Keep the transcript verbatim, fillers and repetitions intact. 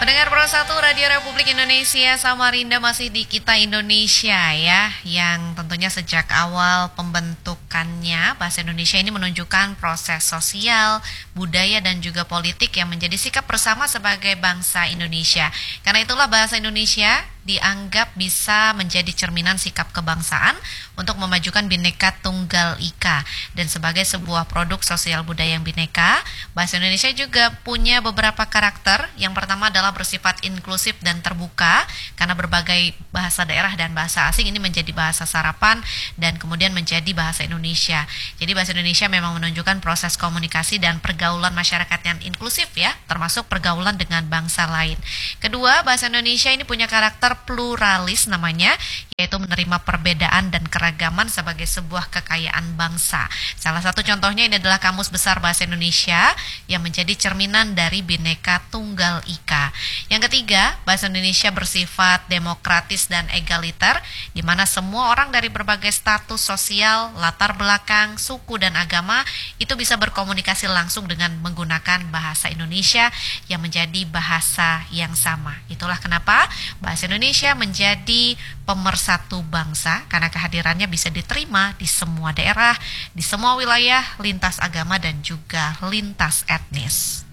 Pendengar Pro satu Radio Republik Indonesia, Samarinda masih di Kita Indonesia ya, yang tentunya sejak awal pembentukannya bahasa Indonesia ini menunjukkan proses sosial, budaya dan juga politik yang menjadi sikap bersama sebagai bangsa Indonesia. Karena itulah bahasa Indonesia dianggap bisa menjadi cerminan sikap kebangsaan untuk memajukan Bhinneka Tunggal Ika. Dan sebagai sebuah produk sosial budaya yang bineka, bahasa Indonesia juga punya beberapa karakter. Yang pertama adalah bersifat inklusif dan terbuka, karena berbagai bahasa daerah dan bahasa asing ini menjadi bahasa sarapan dan kemudian menjadi bahasa Indonesia. Jadi bahasa Indonesia memang menunjukkan proses komunikasi dan pergaulan masyarakat yang inklusif ya, termasuk pergaulan dengan bangsa lain. Kedua, bahasa Indonesia ini punya karakter pluralis namanya, yaitu menerima perbedaan dan keragaman sebagai sebuah kekayaan bangsa. Salah satu contohnya ini adalah Kamus Besar Bahasa Indonesia yang menjadi cerminan dari Bhinneka Tunggal Ika. Yang ketiga, bahasa Indonesia bersifat demokratis dan egaliter, di mana semua orang dari berbagai status sosial, latar belakang, suku dan agama itu bisa berkomunikasi langsung dengan menggunakan bahasa Indonesia yang menjadi bahasa yang sama. Itulah kenapa bahasa Indonesia menjadi pemersatu bangsa, karena kehadirannya bisa diterima di semua daerah, di semua wilayah, lintas agama dan juga lintas etnis.